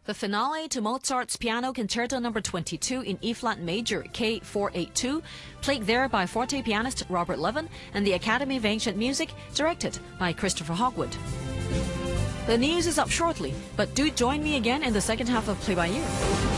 The finale to Mozart's Piano Concerto No. 22 in E-flat major, K482, played there by forte pianist Robert Levin and the Academy of Ancient Music, directed by Christopher Hogwood. The news is up shortly, but do join me again in the second half of Play by Ear.